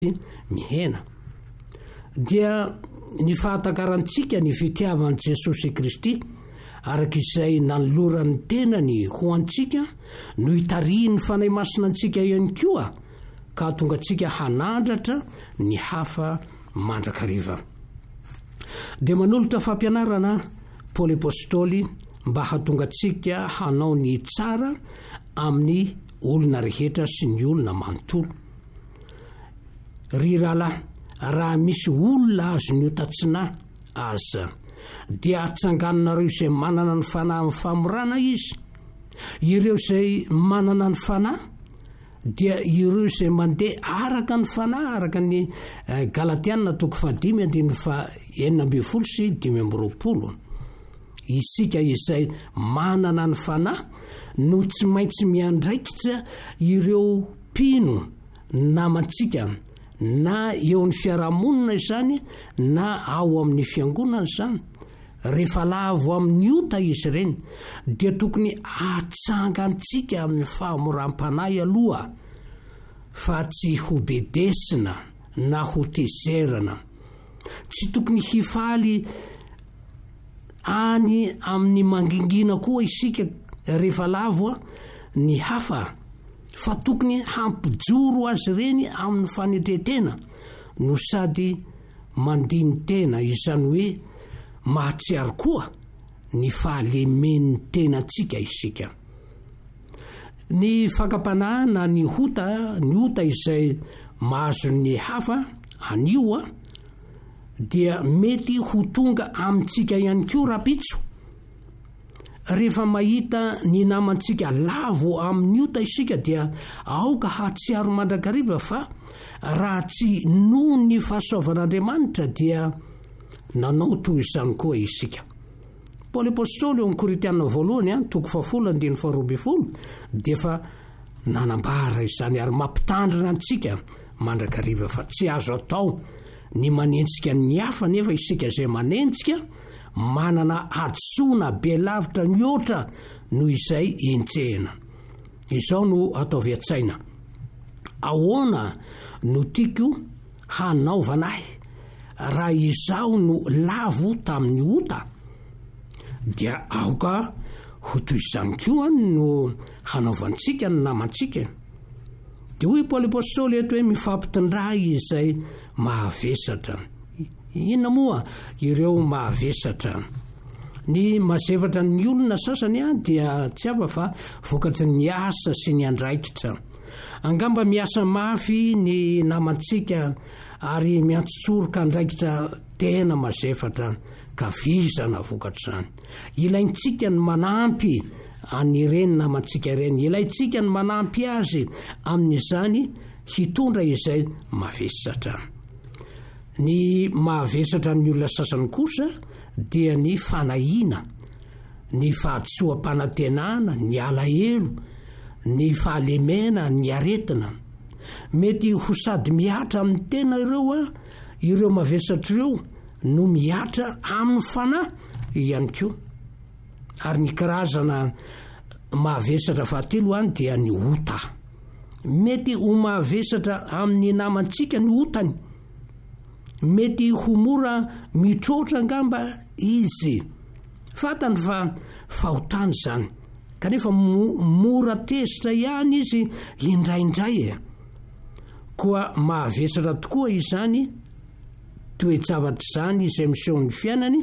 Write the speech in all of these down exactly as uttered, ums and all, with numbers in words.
mihena. Dia ny fahatakarantsika ny fitiavan'i Jesosy Kristy arak'izay nanoloran'ny tenany ho antsika no hitarihy ny fanahy masina antsika ihany koa ka tonga antsika hanandratra ny hafa mandrakariva. Dia manolotra fampianarana Paoly Apôstôly mba hahatonga antsika hanao ny tsara amin'ny olona rehetra sy ny olona manontolo. Ry rahalahy, raha misy olona azo ny hotatsina aza dia atsanganonareo izay manana ny fanahy amin'ny famorana izy. Ireo izay manana ny fanahy dia ireo izay mandeha araka ny fanahy, araka ny Galatiana toko fahadimy andiny fa enina ambin'ny folo sy dimy amby roapolo. Isika izay manana ny fanahy no tsy maintsy miandraikitra ireo mpino namantsika, na eo ny fiarahamonina izany na ao amin'ny fiangonana izany. Rehefa lavo amin'ny ota izy ireny dia tokony atsangantsika amin'ny fahamoram-panahy aloha, fa tsy ho bedesina na ho tezerana. Tsy tokony hifaly any amin'ny mangingina koa isika rehefa lavo ny hafa, fa tokony hampijoro azy ireny amin'ny fanetretena no sady mandiny tena, izany hoe mahatsiaro koa ny fahalemen'ny tenantsika isika. Ny fakapanahana ny hota, ny ota izay mahazo ny hafa anio a dia mety ho tonga amintsika ihany koa rapitso. Rehefa mahita ny namantsika lavo amin'ny ota isika dia aoka hatsiaro mandrakariva, fa raha tsy noho ny fahasoavan'Andriamanitra dia nanao toy izany koa isika. Paoly Apôstôly amin'ny Korinthiana voalohany a toko fahafolo andiny faharoa ambin'ny folo dia fa nanambara izany ary mampitandrina antsika mandrakariva fa tsy azo atao ny manentsika ny hafa, nefa isika izay manentsika manana adsoana be lavitra mihoatra noho izay entsehana. Izao no ataovy an-tsaina: ahoana no tiako hanaovana ahy raha izao no lavo tamin'ny ota? Dia aoka ho toy izany koa no hanaovantsika ny namantsika. Dia hoy Paoly Apôstôly eto hoe mifampitindray izay mahavesatra. Inona moa ireo mahavesatra? Ny mazevatra ny olona sasany a dia tsy hafa fa vokatry ny asa sy ny andraikitra. Angamba miasa mafy ny namantsika ary miantsotsoroka andraikitra tena mazevatra ka vizana vokatr'izany. Ilaintsika ny manampy anireny namantsika ireny, ilaintsika ny manampy azy amin'izany hitondra izay mavesatra. Ny mahavesatra ny olona sasany kosa dia ny fanahiana, ny fahatsoam-panantenana, ny alahelo, ny fahalemena, ny aretina. Mety ho sady miatra amin'ny tena ireo a ireo mavesatra ireo no miatra amin'ny fanahy ihany koa. Ary ny karazana mahavesatra fahatelo any dia ny ota. Mety ho mahavesatra amin'ny namantsika ny otany, mety ho mora mitrotra angamba izy, fatany fa fahotany zany, kanefa mora tezitra ihany izy indraindray e. Koa mahavesatra tokoa izany toe-javatra zany izay miseho ny fiainany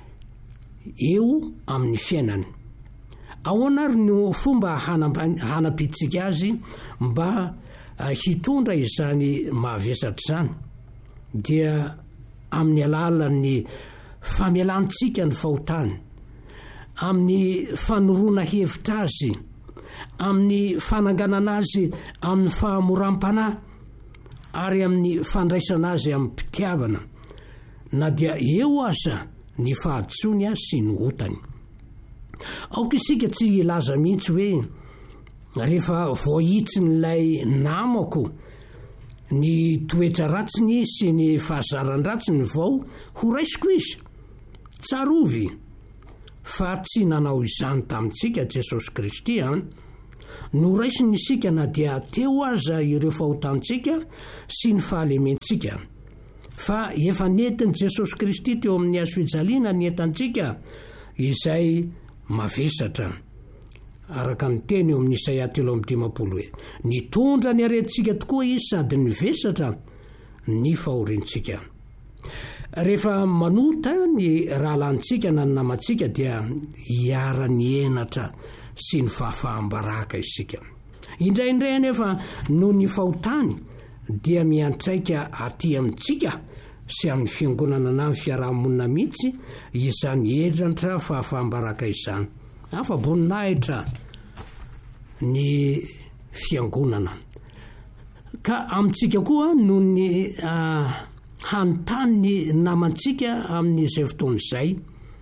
eo amin'ny fiainany. Ahoana ary no fomba hanapitsika azy mba hitondra izany mahavesatra zany? Dia amin'ny alalan'ny famelantsika ny fahotany, amin'ny fanoroana hevitra azy, amin'ny fananganana azy amin'ny fahamoram-panahy, ary amin'ny fandraisana azy amin'ny mpitiavana, na dia eo aza ny fahadsoany sy ny otany. Aoka isika tsy ilaza mihitsy hoe rehefa voahitsy n'ilay namako ny toetra ratsiny sy ny fahazaran-dratsiny vao ho raisiko izy. Tsarovy fa tsy nanao izany tamintsika Jesosy Kristy a. noraisiny isika na dia teo aza ireo fahotantsika sy ny fahalementsika fa efa netiny Jesosy Kristy teo amin'ny hazo fijaliana ny entantsika izay mavesatra araka ny teny eo amin'ny Isaia telo amby dimampolo hoe nitondra ny aretintsika tokoa izy sady nivesatra ny fahorintsika. Rehefa manota ny rahalantsika na ny namantsika dia hiara ny enatra sy ny fahafahambaraka isika. Indraindray anefa noho ny fahotany dia miantraika aty amintsika sy amin'ny fiangonana na amin'ny fiarahamonina mihitsy izany hedratra fahafahambaraka izany. Afa-boninahitra ny fiangonana. Ka amintsika koa noho ny uh, hanontany ny namantsika amin'izay fotoana izay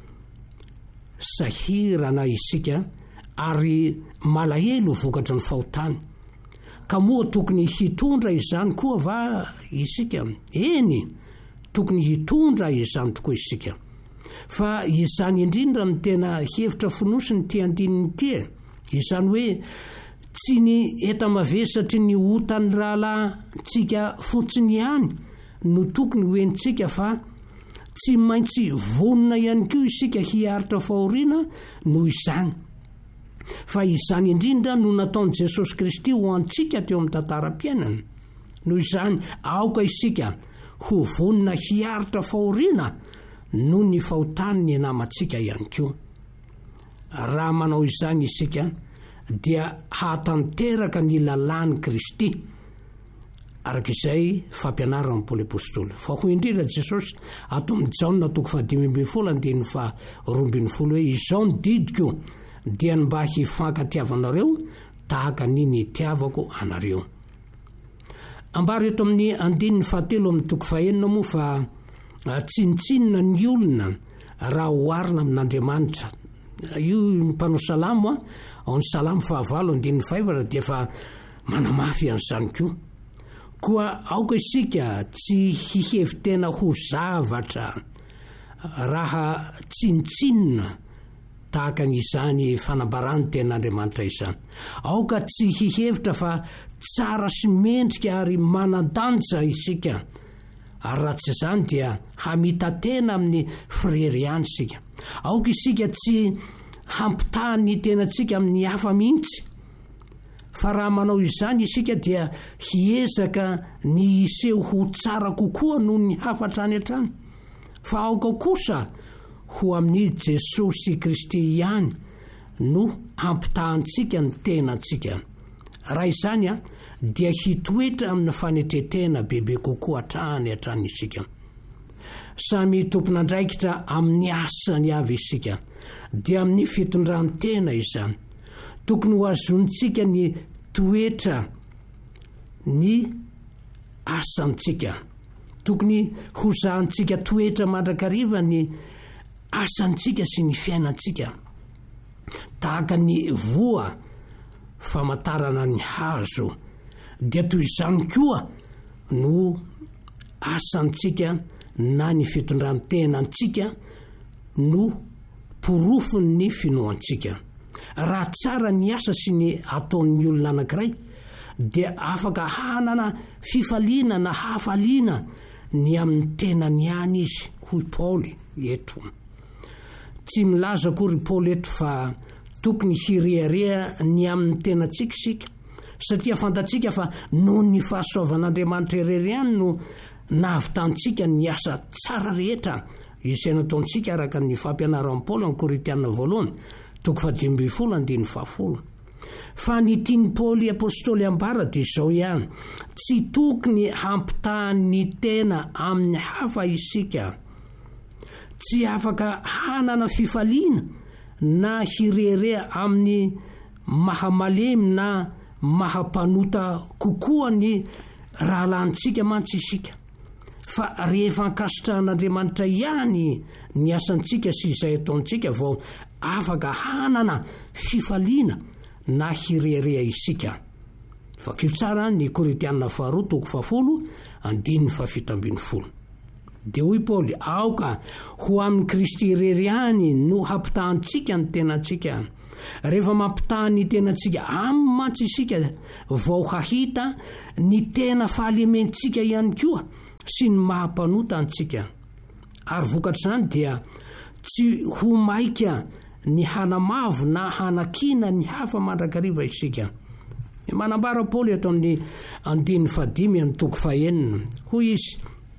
sahirana isika ary malahelo vokatra ny fahotany. Ka moa tokony hitondra izany koa va isika. Eny, tokony hitondra izany tokoa isika. Fa izany indrindra ny tena hevitra fonosiny ty andininy ty. Izany hoe tsy ny eta-mavesatry ny otany rahalantsika fotsiny ihany no tokony hoentsika fa tsy maintsy vonona ihany koa isika hiaritra fahoriana no izany. Fa izany indrindra no nataon'i Jesosy Kristy ho antsika teo amin'ny tantaram-piainana. Noho izany aoka isika ho vonona hiaritra fahoriana no ny fahotany ny namantsika ihany koa. Raha manao izany isika dia hatanteraka ny lalàn'i Kristy araka izay fampianaran'ny Paoly apôstôly. Fa ho indrindra Jesosy ato amin'ny Jaona toko fahadimy ambin'ny folo andiny fa roa ambin'ny folo hoe izao ny didiko dia ny mba hifankatiavanareo tahaka ny nitiavako anareo. Ambary eto amin'ny andininy fahatelo amin'ny toko fahaenina moa fa tsinitsinina ny olona raha oharina amin'Andriamanitra. Io mpanao salamo ao ny salamo fahavalo andininy fahaefatra dia fa manamafy an'izany koa. Koa aoka isika tsy hihevitena ho zavatra raha tsinitsinina tahaka n'izany fanambarany ten'Andriamanitra izany. Aoka tsy hihevitra fa tsara sy mendrika ary manan-danja isika. Ary raha tsy izany dia hamitatena amin'ny frery ihany isika. Aoka isika tsy hampitaha ny tenantsika amin'ny hafa mihitsy. Fa raha manao izany isika dia hiezaka ny iseho ho tsara kokoa noho ny hafatra any hatrany. Fa aoka kosa ho amin'ny Jesosy Kristy ihany no hampitahantsika ny tenantsika. Raha izany a dia hitoetra amin'ny fanetretena bebe kokoa hatrany hatrany isika. Samy tompon'andraikitra amin'ny asany avy isika dia amin'ny fitondrantena izany. Tokony ho azontsika ny toetra ny asantsika. Tokony ho zahantsika toetra mandrakariva ny asantsika sy ny fiainantsika. Tahaka ny voa famantarana ny hazo dia toy izany koa no asantsika na ny fitondrantenantsika no porofony ny finoantsika. Raha tsara ny asa sy ny ataon'ny olona anankiray dia afaka hanana fifaliana na hafaliana ny amin'ny tenany ihany izy. Hoy Paoly eto. Tsy milaza kory Paoly eto fa tokony hirehareha ny amin'ny tenantsika isika satria fantatsika fa noho ny fahasoavan'Andriamanitra irery ihany no nahavitantsika ny asa tsara rehetra izay nataontsika araka ny fampianaran'i Paoly amin'ny Korinthiana voalohany toko fahadimy ambin'ny folo andiny fahafolo. Fa ny tiany Paoly apôstôly ambara dia izao ihany, tsy tokony hampitaha ny tena amin'ny hafa isika. Tsy afaka hanana fifaliana na hirehareha amin'ny mahamalemy na mahampanota kokoa ny rahalantsika mantsy isika. Fa rehefa ankasitrahan'Andriamanitra ihany ny asantsika sy izay ataontsika vao afaka hanana fifaliana na hirehareha isika. Fa kio tsara ny Korintiana faharoa toko fahafolo andininy fahafito ambin'ny folo. Dia hoy Paoly, aoka ho amin'ny Kristy irery ihany no hampitahantsika ny tenantsika rehefa mampitany ny tenantsika amin'ny mantsy isika vao hahita ny tena fahalementsika ihany koa sy ny mahampanota antsika. Ary vokatra zany dia tsy ho maika ny hanamavo na hanakina ny hafa mandrakariva isika. Manambara Paoly eto amin'ny andininy fahadimy amin'ny toko fahaenina hoy izy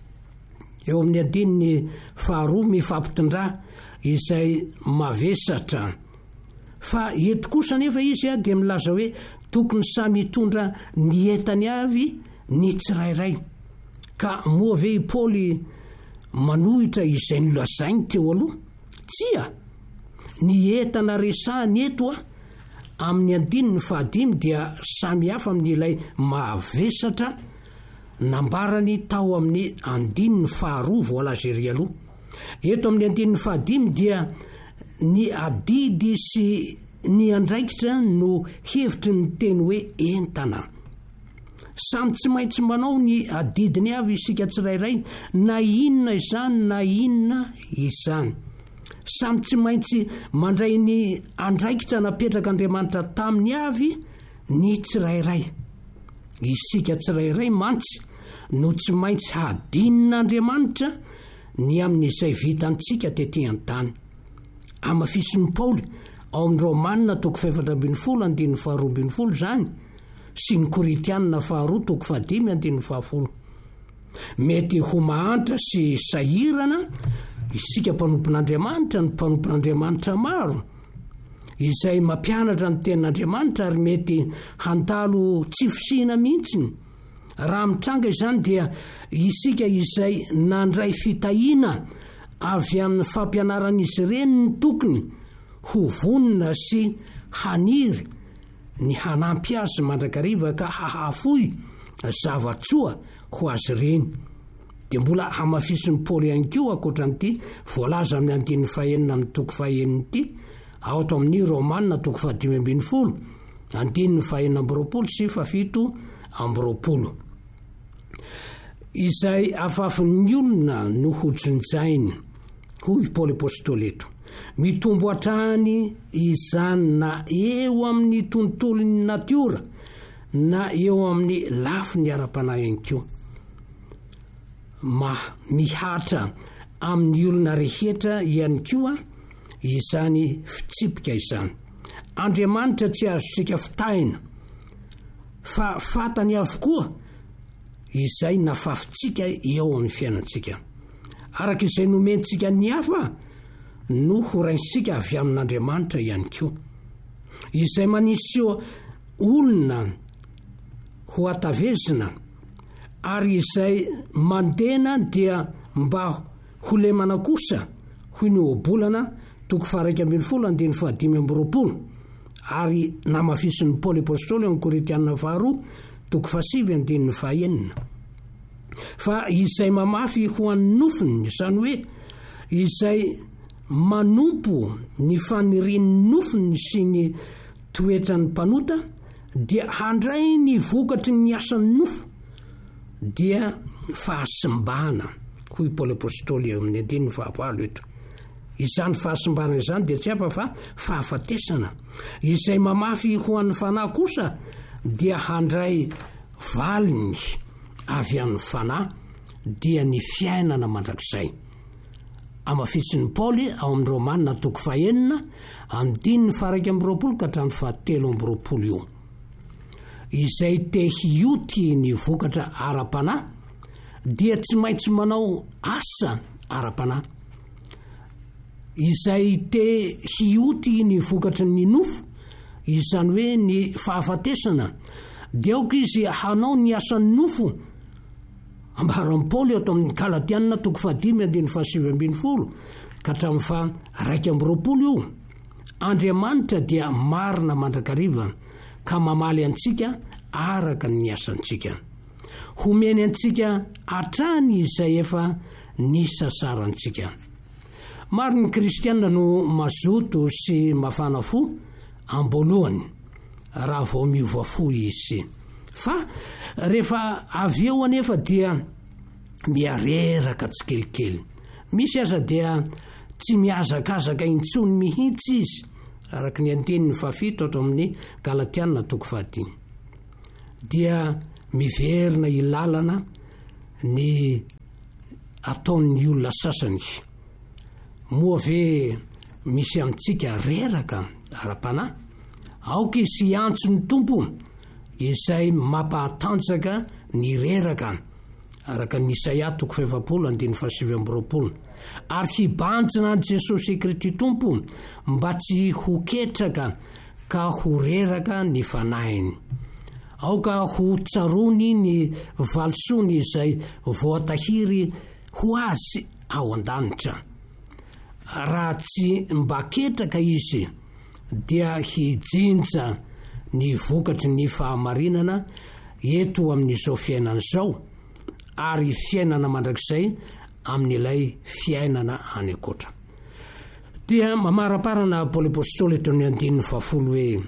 eo amin'ny andininy faharoa mifampitondrà izay mavesatra. Fa eto kosa nefa izy a dia milaza hoe tokony samy hitondra ny entany avy ny tsirairay. Ka moa ve i Paoly manohitra izay nolazainy teo aloha? Tsia, ny entana resahany eto a amin'ny andininy fahadimy dia samy hafa amin'ilay mavesatra nambarany tao amin'ny andininy faharoa voalaza ery aloha. Eto amin'ny andininy fahadimy dia ny adidy sy ny andraikitra no hevitry ny teny hoe entana. Samy tsy maintsy manao ny adidiny avy isika tsirairay, na inona izany na inona izany. Samy tsy maintsy mandray ny andraikitra napetraka Andriamanitra taminy avy ny tsirairay. Isika tsirairay mantsy no tsy maintsy hadin'Andriamanitra ny amin'izay vitantsika tetỳ an-tany. Amafisin'ny Paoly ao amin'ny Romanina toko faefatra ambin'ny folo andininy faharoa ambin'ny folo zany sy ny Koritianina faharoa toko fahadimy andininy fahafolo. Mety ho mahantra sy sahirana isika mpanompon'Andriamanitra ny mpanompon'Andriamanitra maro izay mampianatra ny tenin'Andriamanitra ary mety handalo tsy fisihana mihitsiny. Raha mitranga izany dia isika izay nandray fitahiana avy amin'ny fampianaran'izy ireny ny tokony ho vonina sy haniry ny hanampy azy mandrakariva ka hahafoy zavatsoa ho azy ireny. Dia mbola hamafisin'ny Paoly ihany koa ankoatran'ity voalaza amin'ny andininy fahaenina amin'ny toko fahaenina ity ao ato amin'ny Romanina toko fahadimy ambin'ny folo andininy fahaenina amby roapolo sy fafito amby roapolo. Izay afafin'ny olona no hojonjainy hoy Paoly apôstôly eto, mitombo hatrany izany na eo amin'ny tontolon'ny natiora na eo amin'ny lafiny ara-panahy ihany koa. Ma mihatra amin'ny olona rehetra ihany koa izany fitsipika izany. Andriamanitra tsy azontsika fitahina fa fatany avokoa izay nafafitsika eo amin'ny fiainantsika. Araka izay nomentsika ny hafa no horaisika avy amin'Andriamanitra ihany koa. Izay manisy olona ho atavezina ary izay mandena dia mba ho lemana kosa hoy ny obolana toko faha-raika ambin'ny folo andininy fahadimy amby roapolo. Ary namafisin'ny Paoly apôstôly amin'ny Koritianina faharoa toko fahasivy andininy fahaenina. Fa izay mamafy ho an'ny nofiny, izany hoe izay manompo ny fanirian'ny nofiny sy ny toetrany mpanota dia handray ny vokatry ny asan'ny nofo dia fahasimbana hoy Paoly apôstôly amin'ny andininy fahavalo eto. Izany fahasimbana izany dia tsy hafa fa fahafatesana. Izay mamafy ho an'ny fanahy kosa dia handray valiny avy amin'ny fanahy dia ny fiainana mandrakizay. Amafisin'ny Paoly ao amin'ny Romanina toko fahaenina andininy faha-raika amby roapolo ka hatramin'ny fahatelo amby roapolo io. Izay te hioty ny vokatra ara-panahy dia tsy maintsy manao asa ara-panahy. Izay te hioty ny vokatra ny nofo, izany hoe ny fahafatesana, dia aoka izy hanao ny asan'ny nofo. Ambaran'i Paoly ato amin'ny Galatianina toko fahadimy andininy fahasivy ambin'ny folo ka hatramin'ny faha-raika amby roapolo io. Andriamanitra dia marina mandrakariva ka mamaly antsika araka ny asantsika. Homeny antsika hatrany izay efa nisasarantsika. Maro ny kristianina no mazoto sy mafana fo ambolohany raha vao miova fo izy. Fa rehefa avy eo anefa dia miareraka tsikelikely. Misy aza dia tsy miazakazaka intsony mihitsy izy araky ny anteniny fafito ato amin'ny Galatiana toko fahadimy dia miverina ilalana ny ataon'ny olona sasany moa ve misy amintsika reraka ara-panahy aoka sy antso ny tompo izay mampahatanjaka ny reraka araka ny Isaia toko faefapolo andiny fahasivy amby roapolo ary hibanjina an Jesosy Kristy tompo mba tsy ho ketraka ka ho reraka ny fanahiny aoka ho tsarony ny valsony izay voatahiry ho azy ao an-danitra raha tsy mba ketraka izy dia hijinja ny vokatry ny fahamarinana eto amin'izao fiainana zao ary fiainana mandrakizay amin'ilay fiainana any akoatra dia mamaraparana Paoly apôstôly eto amin'ny andininy fahafolo hoe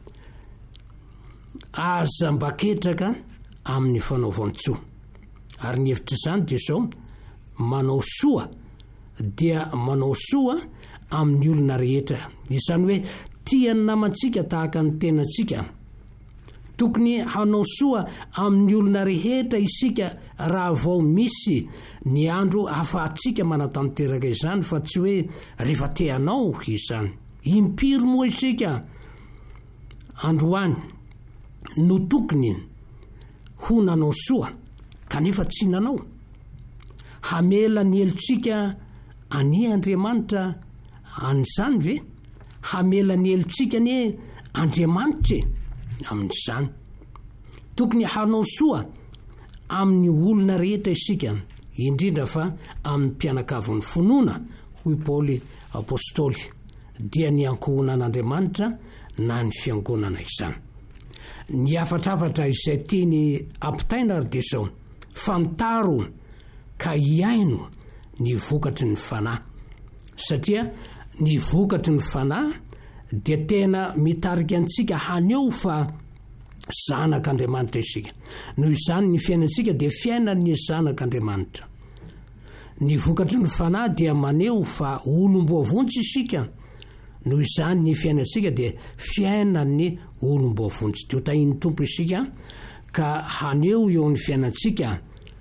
aza mba ketraka amin'ny fanaovan-tsoa ary ny hevitra izany dia zao manao soa dia manao soa amin'ny olona rehetra izany hoe tia ny namantsika tahaka ny tenantsika tokony hanao soa amin'ny olona rehetra isika raha vao misy ny andro ahafahantsika manatanteraka izany fa tsy hoe rehefa teanao izany impiry moa isika androany no tokony ho nanao soa kanefa tsy nanao hamela ny helotsika any Andriamanitra an'izany ve hamela ny helotsika ny Andriamanitra amin'izany tokony hanao soa amin'ny olona rehetra isika indrindra fa amin'ny mpianakavy finoana hoy Paoly apôstôly dia ny ankohonan'Andriamanitra na ny fiangonana izany ny afatrafatra izay tiany ampitaina ary dia zao fantaro ka hiaino ny vokatry ny fanahy satria ny vokatry ny fanahy dia tena mitarika antsika haneo fa zanak'Andriamanitra isika noho izany ny fiainantsika dia fiainan'ny zanak'Andriamanitra ny vokatry ny fanahy dia maneo fa olom-boavontsy isika noho izany ny fiainantsika dia fiainan'ny olom-boavontsy dia tahin'ny tompo isika ka haneo eo ny fiainantsika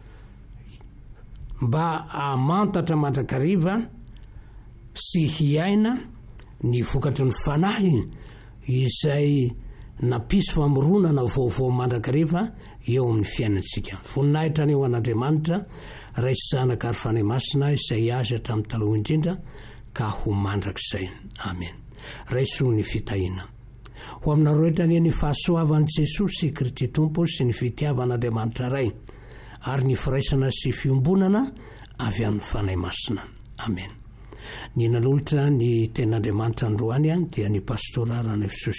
mba amantatra mandrakariva sy hiaina ny vokatry ny fanahy izay napisy famoronana vaovao mandrakariva eo amin'ny fiainantsika voninahitra ny eo an'Andriamanitra raisy zanaka ary fanahy masina izay azy hatramin'ny taloha indrindra ka ho mandrakizay amen raiso ny fitahina ho aminareo rehetra ny fahasoavan'i Jesosy Kristy tompo sy ny fitiavan'Andriamanitra ray ary ny firaisana sy fiombonana avy amin'ny fanahy masina amen ny nanolotra ny ten'Andriamanitra androany dia ny pastora Rana Fisosa